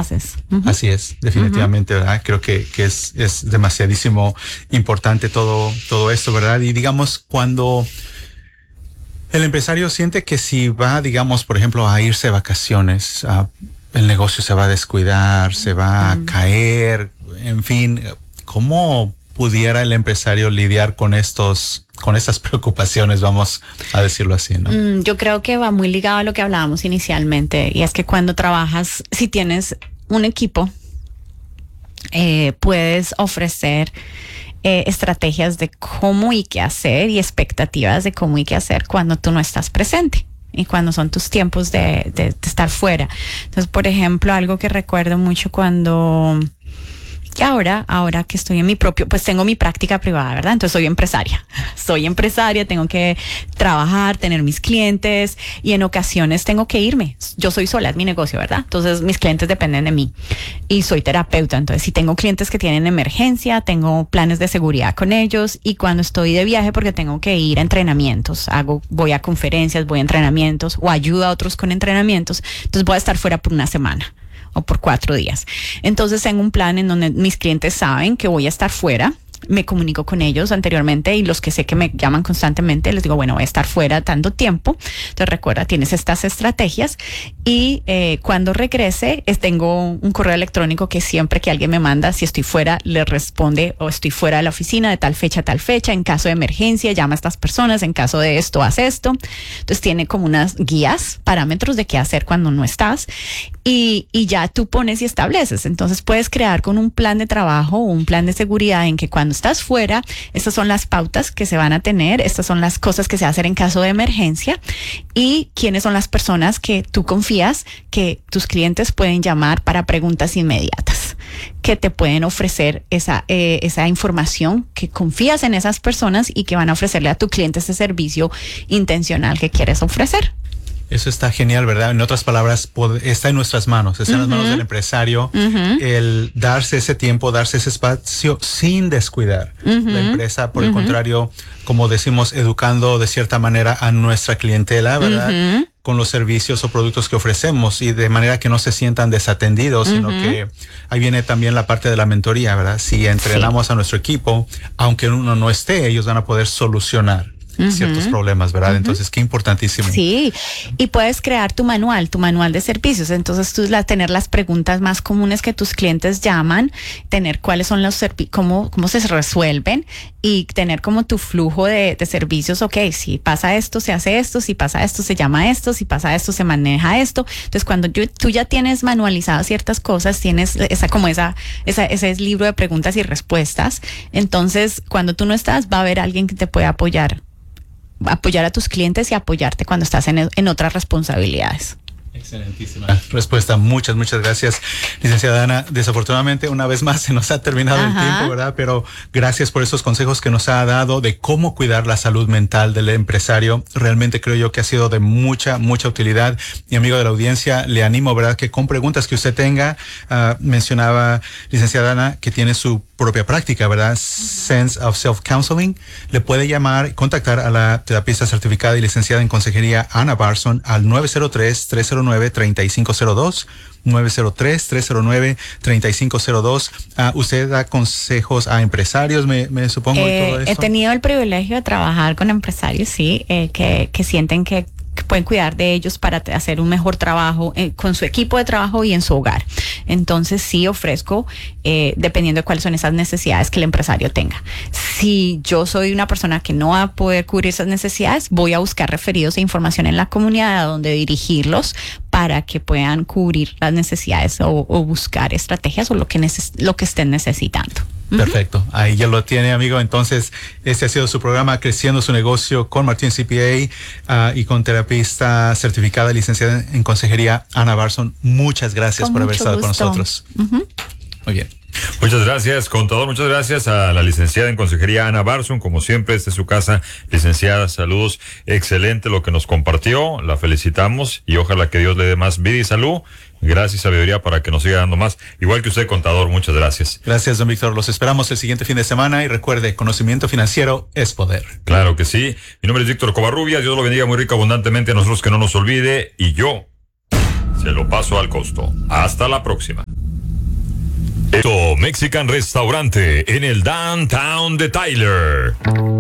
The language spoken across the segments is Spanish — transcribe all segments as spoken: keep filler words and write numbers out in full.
haces. Uh-huh. Así es, definitivamente, uh-huh. ¿verdad? Creo que, que es, es demasiadísimo importante todo, todo esto, ¿verdad? Y digamos, cuando el empresario siente que si va, digamos, por ejemplo, a irse de vacaciones, uh, el negocio se va a descuidar, se va uh-huh. a caer, en fin, ¿cómo pudiera el empresario lidiar con estos, con estas preocupaciones, vamos a decirlo así, ¿no? Mm, yo creo que va muy ligado a lo que hablábamos inicialmente, y es que cuando trabajas, si tienes un equipo, eh, puedes ofrecer eh, estrategias de cómo y qué hacer y expectativas de cómo y qué hacer cuando tú no estás presente y cuando son tus tiempos de, de, de estar fuera. Entonces, por ejemplo, algo que recuerdo mucho cuando... Y ahora, ahora que estoy en mi propio, pues tengo mi práctica privada, ¿verdad? Entonces soy empresaria. Soy empresaria, tengo que trabajar, tener mis clientes y en ocasiones tengo que irme. Yo soy sola, es mi negocio, ¿verdad? Entonces mis clientes dependen de mí y soy terapeuta. Entonces si tengo clientes que tienen emergencia, tengo planes de seguridad con ellos y cuando estoy de viaje porque tengo que ir a entrenamientos, hago, voy a conferencias, voy a entrenamientos o ayudo a otros con entrenamientos, entonces voy a estar fuera por una semana o por cuatro días. Entonces tengo un plan en donde mis clientes saben que voy a estar fuera, me comunico con ellos anteriormente y los que sé que me llaman constantemente les digo, bueno, voy a estar fuera tanto tiempo. Entonces recuerda, tienes estas estrategias y eh, cuando regrese es, tengo un correo electrónico que siempre que alguien me manda, si estoy fuera, le responde o estoy fuera de la oficina de tal fecha a tal fecha, en caso de emergencia llama a estas personas, en caso de esto haz esto. Entonces tiene como unas guías, parámetros de qué hacer cuando no estás y, y ya tú pones y estableces. Entonces puedes crear con un plan de trabajo o un plan de seguridad en que cuando estás fuera, estas son las pautas que se van a tener, estas son las cosas que se hacen en caso de emergencia y quiénes son las personas que tú confías que tus clientes pueden llamar para preguntas inmediatas, que te pueden ofrecer esa, eh, esa información, que confías en esas personas y que van a ofrecerle a tu cliente ese servicio intencional que quieres ofrecer. Eso está genial, ¿verdad? En otras palabras, está en nuestras manos, está uh-huh. en las manos del empresario, uh-huh. el darse ese tiempo, darse ese espacio sin descuidar uh-huh. la empresa. Por uh-huh. el contrario, como decimos, educando de cierta manera a nuestra clientela, ¿verdad? Uh-huh. Con los servicios o productos que ofrecemos y de manera que no se sientan desatendidos, uh-huh. sino que ahí viene también la parte de la mentoría, ¿verdad? Si entrenamos sí. a nuestro equipo, aunque uno no esté, ellos van a poder solucionar Uh-huh. ciertos problemas, ¿verdad? Uh-huh. Entonces, qué importantísimo. Sí, y puedes crear tu manual, tu manual de servicios. Entonces, tú la, tener las preguntas más comunes que tus clientes llaman, tener cuáles son los servicios, cómo, cómo se resuelven y tener como tu flujo de, de servicios. Ok, si pasa esto, se hace esto, si pasa esto, se llama esto, si pasa esto, se maneja esto. Entonces, cuando yo, tú ya tienes manualizadas ciertas cosas, tienes esa como esa, esa, ese es libro de preguntas y respuestas. Entonces, cuando tú no estás, va a haber alguien que te pueda apoyar. apoyar a tus clientes y apoyarte cuando estás en, en otras responsabilidades. Excelentísima respuesta. Muchas, muchas gracias, licenciada Ana. Desafortunadamente, una vez más se nos ha terminado Ajá. el tiempo, ¿verdad? Pero gracias por esos consejos que nos ha dado de cómo cuidar la salud mental del empresario. Realmente creo yo que ha sido de mucha, mucha utilidad. Y amigo de la audiencia, le animo, ¿verdad? Que con preguntas que usted tenga, uh, mencionaba, licenciada Ana, que tiene su propia práctica, ¿verdad? Sense of Self-Counseling. Le puede llamar, contactar a la terapista certificada y licenciada en consejería Ana Barson al nueve cero tres, tres cero nueve, tres cinco cero dos, nueve cero tres, tres cero nueve, tres cinco cero dos. Uh, ¿Usted da consejos a empresarios, me, me supongo? Eh, y todo esto? He tenido el privilegio de trabajar con empresarios, sí, eh, que, que sienten que que pueden cuidar de ellos para hacer un mejor trabajo eh, con su equipo de trabajo y en su hogar. Entonces sí ofrezco, eh, dependiendo de cuáles son esas necesidades que el empresario tenga. Si yo soy una persona que no va a poder cubrir esas necesidades, voy a buscar referidos e información en la comunidad a donde dirigirlos para que puedan cubrir las necesidades o, o buscar estrategias o lo que, neces- lo que estén necesitando. Perfecto, ahí ya lo tiene, amigo. Entonces, este ha sido su programa Creciendo su Negocio con Martín C P A uh, y con terapista certificada y licenciada en consejería Ana Barson. Muchas gracias con por haber estado gusto. con nosotros. Uh-huh. Muy bien. Muchas gracias, contador. Muchas gracias a la licenciada en consejería Ana Barson. Como siempre, esta es su casa. Licenciada, saludos. Excelente lo que nos compartió. La felicitamos y ojalá que Dios le dé más vida y salud. Gracias, sabiduría, para que nos siga dando más. Igual que usted, contador, muchas gracias. Gracias, don Víctor. Los esperamos el siguiente fin de semana y recuerde, conocimiento financiero es poder. Claro que sí. Mi nombre es Víctor Covarrubias. Dios lo bendiga muy rico, abundantemente a nosotros, que no nos olvide. Y yo se lo paso al costo. Hasta la próxima. Esto, Mexican Restaurante en el Downtown de Tyler.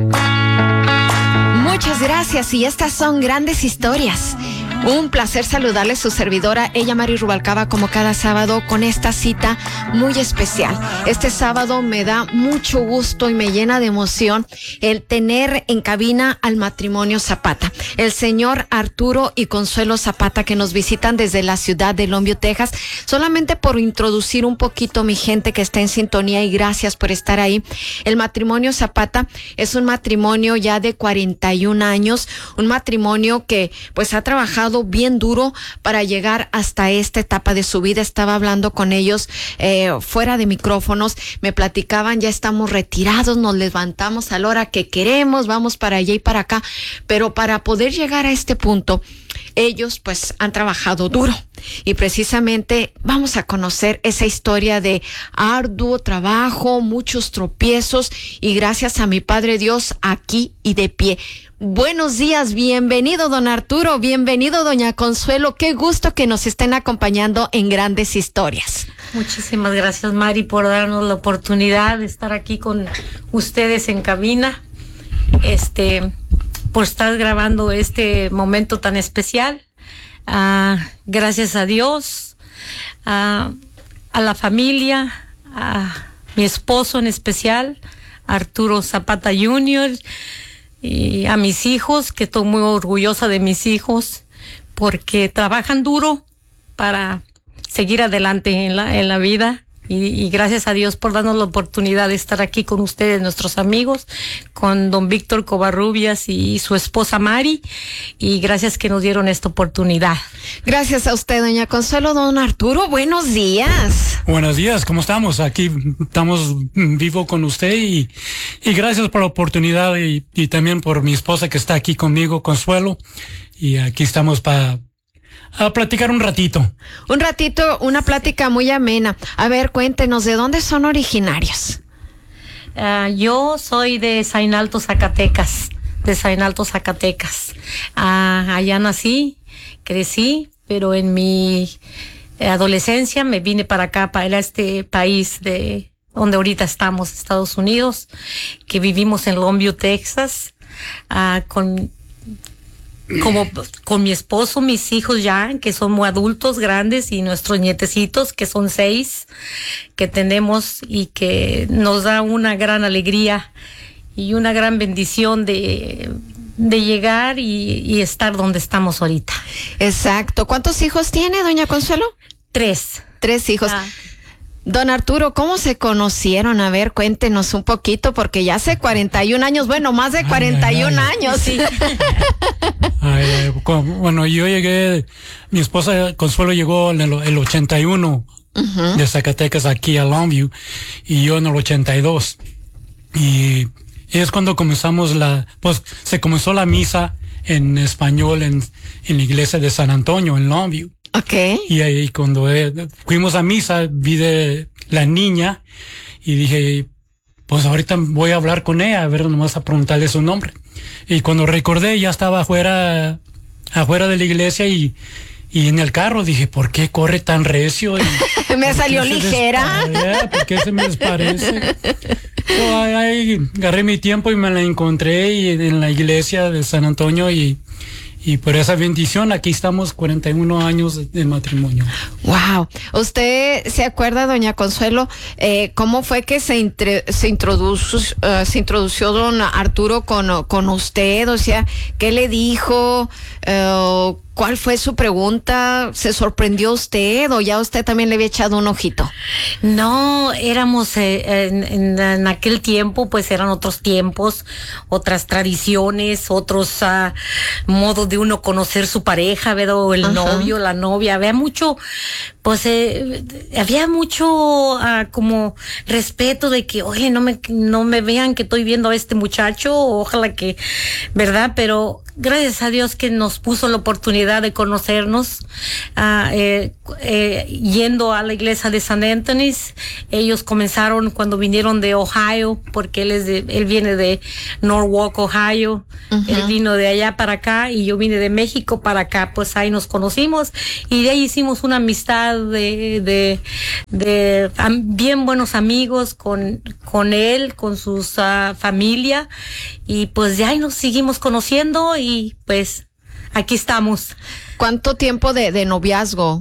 Muchas gracias y estas son grandes historias. Un placer saludarles, su servidora, ella Mari Rubalcaba, como cada sábado con esta cita muy especial. Este sábado me da mucho gusto y me llena de emoción el tener en cabina al matrimonio Zapata, el señor Arturo y Consuelo Zapata, que nos visitan desde la ciudad de Longview, Texas. Solamente por introducir un poquito mi gente que está en sintonía, y gracias por estar ahí. El matrimonio Zapata es un matrimonio ya de cuarenta y un años, un matrimonio que pues ha trabajado bien duro para llegar hasta esta etapa de su vida. Estaba hablando con ellos eh, fuera de micrófonos, me platicaban, ya estamos retirados, nos levantamos a la hora que queremos, vamos para allá y para acá, pero para poder llegar a este punto, ellos pues han trabajado duro, y precisamente vamos a conocer esa historia de arduo trabajo, muchos tropiezos, y gracias a mi Padre Dios aquí y de pie. Buenos días, bienvenido don Arturo, bienvenido doña Consuelo, qué gusto que nos estén acompañando en Grandes Historias. Muchísimas gracias, Mari, por darnos la oportunidad de estar aquí con ustedes en cabina, este, por estar grabando este momento tan especial. Uh, gracias a Dios, uh, a la familia, a mi esposo en especial, Arturo Zapata junior, y a mis hijos, que estoy muy orgullosa de mis hijos, porque trabajan duro para seguir adelante en la, en la vida. Y, y gracias a Dios por darnos la oportunidad de estar aquí con ustedes, nuestros amigos, con don Víctor Covarrubias y su esposa Mari, y gracias que nos dieron esta oportunidad. Gracias a usted, doña Consuelo. Don Arturo, buenos días. Buenos días, ¿cómo estamos? Aquí estamos vivo con usted, y, y gracias por la oportunidad, y, y también por mi esposa que está aquí conmigo, Consuelo, y aquí estamos para a platicar un ratito. Un ratito, una plática muy amena. A ver, cuéntenos, ¿de dónde son originarios? Uh, yo soy de Zainalto, Zacatecas, de Zainalto, Zacatecas. Uh, allá nací, crecí, pero en mi adolescencia me vine para acá, para este país de donde ahorita estamos, Estados Unidos, que vivimos en Longview, Texas, uh, con... como con mi esposo, mis hijos ya, que son muy adultos, grandes, y nuestros nietecitos, que son seis, que tenemos, y que nos da una gran alegría y una gran bendición de, de llegar y, y estar donde estamos ahorita. Exacto. ¿Cuántos hijos tiene, doña Consuelo? Tres. Tres hijos. Ah. Don Arturo, ¿cómo se conocieron? A ver, cuéntenos un poquito, porque ya hace cuarenta y un años, bueno, más de cuarenta y un ay, ay, años. Sí. Ay, bueno, yo llegué, mi esposa Consuelo llegó en el, el ochenta y uno uh-huh. de Zacatecas aquí a Longview, y yo en el ochenta y dos. Y es cuando comenzamos la, pues se comenzó la misa en español en, en la iglesia de San Antonio, en Longview. Okay. Y ahí cuando eh, fuimos a misa, vi de la niña y dije, pues ahorita voy a hablar con ella, a ver, nomás a preguntarle su nombre. Y cuando recordé, ya estaba afuera, afuera de la iglesia, y, y en el carro dije, ¿por qué corre tan recio? Y, me salió ligera. ¿Por qué se me desparece? So, ahí, ahí agarré mi tiempo y me la encontré y en la iglesia de San Antonio, y Y por esa bendición, aquí estamos cuarenta y uno años de matrimonio. Wow. ¿Usted se acuerda, doña Consuelo, eh, cómo fue que se, intre, se, introdujo, uh, se introdució don Arturo con, con usted? O sea, ¿qué le dijo? Uh, ¿Cuál fue su pregunta? ¿Se sorprendió usted o ya usted también le había echado un ojito? No, éramos eh, en, en, en aquel tiempo, pues eran otros tiempos, otras tradiciones, otros uh, modos de uno conocer su pareja, ¿verdad? O el Ajá. novio, la novia. Había mucho, pues eh, había mucho uh, como respeto de que, oye, no me, no me vean que estoy viendo a este muchacho, ojalá que, ¿verdad? Pero gracias a Dios que nos puso la oportunidad de conocernos, uh, eh, eh, yendo a la iglesia de San Anthony's. Ellos comenzaron cuando vinieron de Ohio, porque él es de, él viene de Norwalk, Ohio. Uh-huh. Él vino de allá para acá y yo vine de México para acá. Pues ahí nos conocimos y de ahí hicimos una amistad de, de, de am, bien buenos amigos con, con él, con su uh, familia, y pues de ahí nos seguimos conociendo y pues aquí estamos. ¿Cuánto tiempo de, de noviazgo?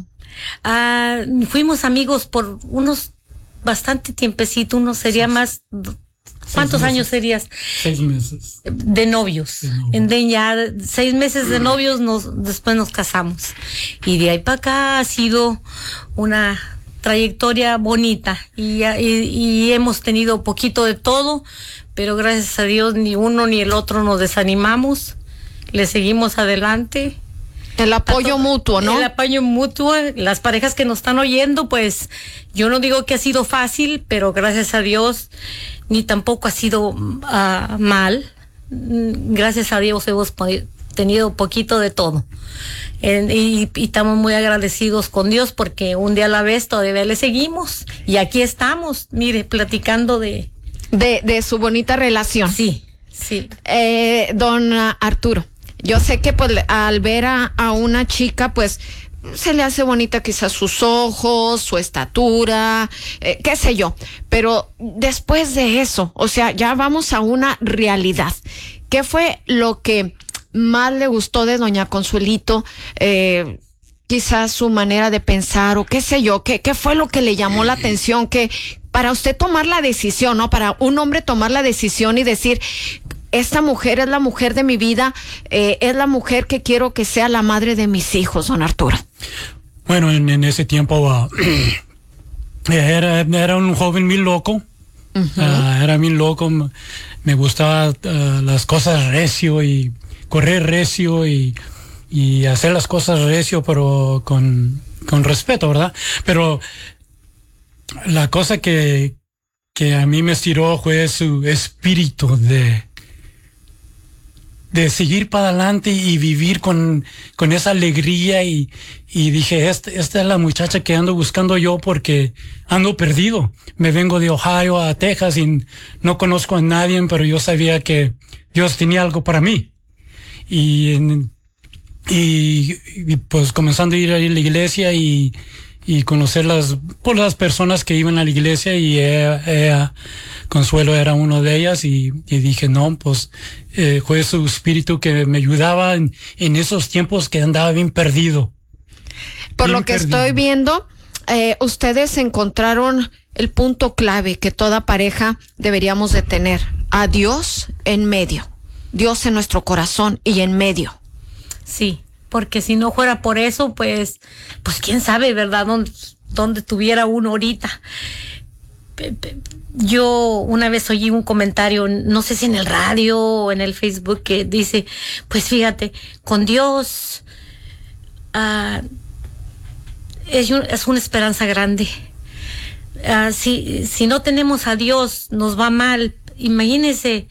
Uh, fuimos amigos por unos bastante tiempecito, uno sería más. ¿Cuántos años serías? Seis meses. De novios. De novios. En ya seis meses de novios, nos, después nos casamos. Y de ahí para acá ha sido una trayectoria bonita y, y, y hemos tenido poquito de todo, pero gracias a Dios ni uno ni el otro nos desanimamos, le seguimos adelante. El apoyo mutuo, ¿no? El apoyo mutuo. Las parejas que nos están oyendo, pues yo no digo que ha sido fácil, pero gracias a Dios ni tampoco ha sido uh, mal. Gracias a Dios hemos tenido poquito de todo. En, y, y estamos muy agradecidos con Dios porque un día a la vez todavía le seguimos. Y aquí estamos, mire, platicando de... De, de su bonita relación. Sí, sí. Eh, don Arturo, yo sé que pues al ver a, a una chica, pues se le hace bonita quizás sus ojos, su estatura, eh, qué sé yo. Pero después de eso, o sea, ya vamos a una realidad. ¿Qué fue lo que más le gustó de doña Consuelito? Eh, quizás su manera de pensar o qué sé yo. ¿Qué, qué fue lo que le llamó la atención? Que para usted tomar la decisión, ¿no? Para un hombre tomar la decisión y decir, esta mujer es la mujer de mi vida, eh, es la mujer que quiero que sea la madre de mis hijos, don Arturo. Bueno, en, en ese tiempo uh, era, era un joven muy loco, uh-huh. uh, era muy loco, me gustaba uh, las cosas recio y correr recio y, y hacer las cosas recio, pero con, con respeto, ¿verdad? Pero la cosa que, que a mí me estiró fue su espíritu de... de seguir para adelante y vivir con, con esa alegría y, y dije, esta, esta es la muchacha que ando buscando yo porque ando perdido. Me vengo de Ohio a Texas y no conozco a nadie, pero yo sabía que Dios tenía algo para mí. Y, y, y pues comenzando a ir a la iglesia y, y conocer las, por las personas que iban a la iglesia y ella, ella, Consuelo era uno de ellas y, y dije, no, pues eh, fue su espíritu que me ayudaba en, en esos tiempos que andaba bien perdido. Por bien lo que perdido. estoy viendo, eh, ustedes encontraron el punto clave que toda pareja deberíamos de tener, a Dios en medio, Dios en nuestro corazón y en medio. Sí, porque si no fuera por eso, pues, pues quién sabe, ¿verdad? ¿Dónde, dónde tuviera uno ahorita? Yo una vez oí un comentario, no sé si en el radio o en el Facebook, que dice, pues fíjate, con Dios uh, es, un, es una esperanza grande. Uh, si, si no tenemos a Dios, nos va mal. Imagínese.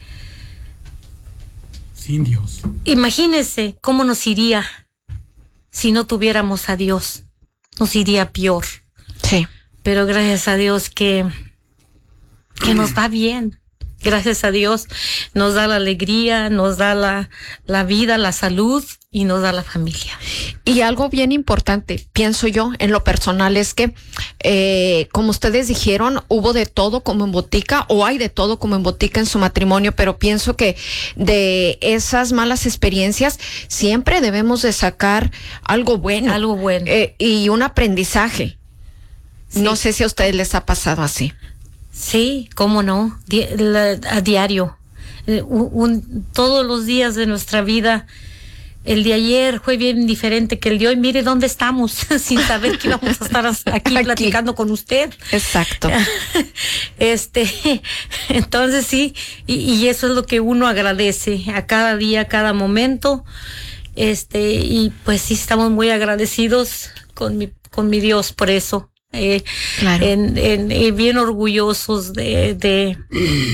Sin Dios. Imagínese cómo nos iría si no tuviéramos a Dios. Nos iría peor. Sí. Pero gracias a Dios que, que nos va bien. Gracias a Dios nos da la alegría, nos da la, la vida, la salud y nos da la familia. Y algo bien importante, pienso yo, en lo personal, es que, eh, como ustedes dijeron, hubo de todo como en botica, o hay de todo como en botica en su matrimonio, pero pienso que de esas malas experiencias siempre debemos de sacar algo bueno. Algo bueno. Eh, y un aprendizaje. Sí. No sé si a ustedes les ha pasado así. Sí, cómo no, Di- la- a diario. Eh, un, un, todos los días de nuestra vida. El de ayer fue bien diferente que el de hoy. Mire dónde estamos, sin saber que íbamos a estar aquí, aquí platicando con usted. Exacto. Este, entonces sí, y, y eso es lo que uno agradece a cada día, a cada momento. Este, y pues sí, estamos muy agradecidos con mi, con mi Dios por eso. Eh, Claro. en, en, en bien orgullosos de, de,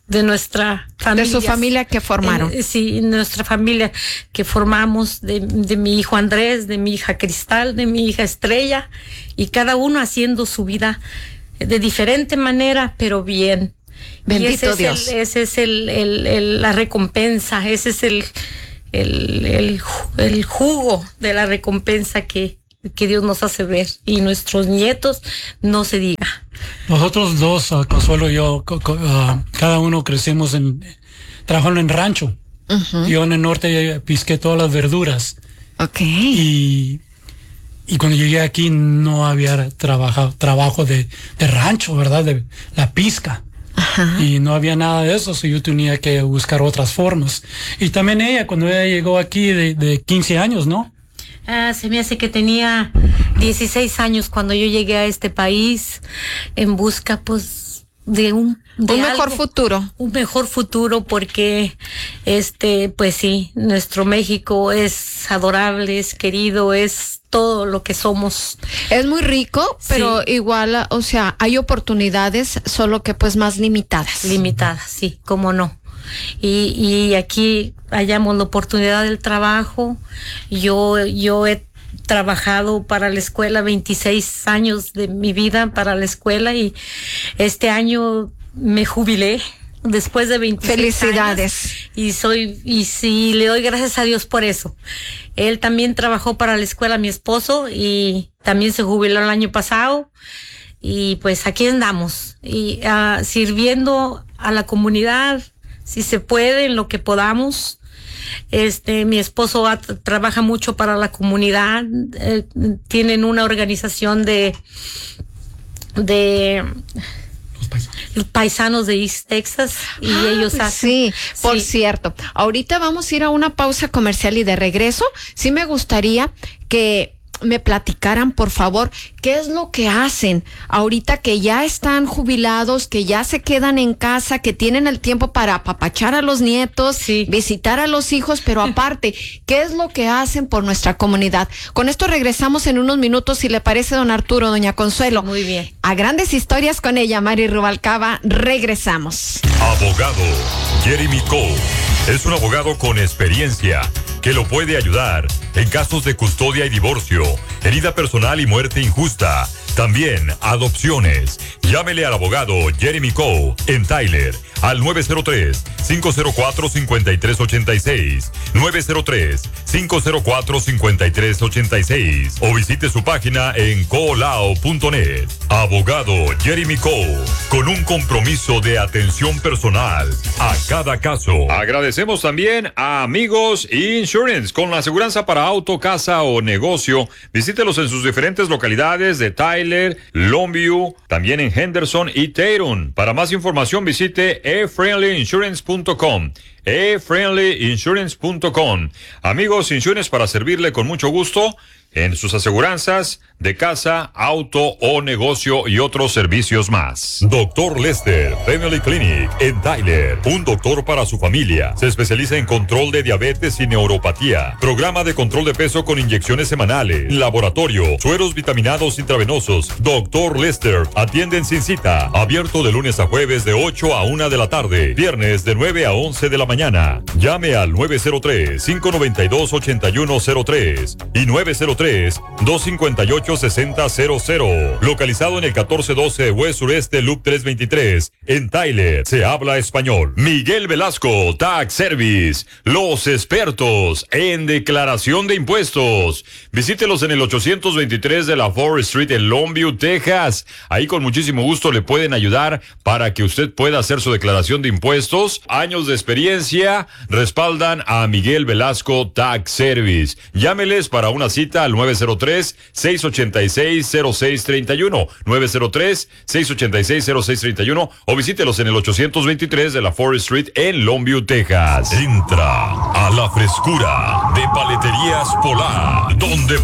de nuestra familia. De su familia que formaron. Eh, sí, nuestra familia que formamos, de, de mi hijo Andrés, de mi hija Cristal, de mi hija Estrella, y cada uno haciendo su vida de diferente manera, pero bien. Bendito y ese es Dios. El, ese es el, el, el, la recompensa, ese es el, el, el, el jugo de la recompensa que, que Dios nos hace ver, y nuestros nietos no se diga. Nosotros dos, uh, Consuelo y yo, co- co- uh, cada uno crecimos en, trabajando en rancho. Uh-huh. Yo en el norte pisqué todas las verduras. Ok. Y, y cuando llegué aquí no había trabajo, trabajo de, de rancho, ¿verdad? De la pizca. Ajá. Y no había nada de eso, so yo tenía que buscar otras formas. Y también ella, cuando ella llegó aquí de, de quince años, ¿no? Ah, se me hace que tenía dieciséis años cuando yo llegué a este país en busca, pues, de un de un mejor algo, futuro. Un mejor futuro, porque, este, pues sí, nuestro México es adorable, es querido, es todo lo que somos. Es muy rico, pero sí. Igual, o sea, hay oportunidades, solo que pues más limitadas. Limitadas, sí, cómo no. Y, y aquí hallamos la oportunidad del trabajo. Yo, yo he trabajado para la escuela veintiséis años de mi vida para la escuela, y este año me jubilé después de veintiséis Felicidades. años, y soy, y sí, le doy gracias a Dios por eso. Él también trabajó para la escuela, mi esposo, y también se jubiló el año pasado. Y pues aquí andamos, y uh, sirviendo a la comunidad, si se puede, en lo que podamos. Este, mi esposo a, trabaja mucho para la comunidad. Eh, tienen una organización de de Los paisanos. los paisanos de East Texas, y ah, ellos pues hacen. Sí, por sí. cierto, ahorita vamos a ir a una pausa comercial, y de regreso sí me gustaría que me platicaran, por favor, qué es lo que hacen ahorita que ya están jubilados, que ya se quedan en casa, que tienen el tiempo para apapachar a los nietos, sí. visitar a los hijos, pero aparte, ¿qué es lo que hacen por nuestra comunidad? Con esto regresamos en unos minutos, si le parece, don Arturo, doña Consuelo. Muy bien. A Grandes Historias con ella, Mari Rubalcaba, regresamos. Abogado Jeremy Cole es un abogado con experiencia que lo puede ayudar en casos de custodia y divorcio, herida personal y muerte injusta. También adopciones. Llámele al abogado Jeremy Cole en Tyler al nueve cero tres, cinco cero cuatro, cinco tres ocho seis, nueve cero tres, cinco cero cuatro, cinco tres ocho seis, o visite su página en colao punto net. Abogado Jeremy Cole, con un compromiso de atención personal a cada caso. Agradecemos también a Amigos Insurance, con la aseguranza para auto, casa o negocio. Visítelos en sus diferentes localidades de Tyler, Longview, también en Henderson y Tatum. Para más información visite e friendly insurance punto com. e friendly insurance punto com. Amigos Insurance, para servirle con mucho gusto en sus aseguranzas de casa, auto o negocio y otros servicios más. Doctor Lester Family Clinic en Tyler, un doctor para su familia. Se especializa en control de diabetes y neuropatía, programa de control de peso con inyecciones semanales, laboratorio, sueros vitaminados intravenosos. Doctor Lester atienden sin cita, abierto de lunes a jueves de ocho a una de la tarde, viernes de nueve a once de la mañana. Llame al nueve cero tres, cinco nueve dos, ocho uno cero tres y nueve cero tres, dos cinco ocho, seis cero cero cero. Localizado en el catorce doce West Sureste Loop trescientos veintitrés en Tyler. Se habla español. Miguel Velasco Tax Service, los expertos en declaración de impuestos. Visítelos en el ochocientos veintitrés de la Forest Street en Longview, Texas. Ahí con muchísimo gusto le pueden ayudar para que usted pueda hacer su declaración de impuestos. Años de experiencia respaldan a Miguel Velasco Tax Service. Llámeles para una cita al nueve cero tres, seis ocho seis, cero seis tres uno, nueve cero tres, seis ocho seis, cero seis tres uno, o visítelos en el ochocientos veintitrés de la Forest Street en Longview, Texas. Entra a la frescura de Paleterías Polar, donde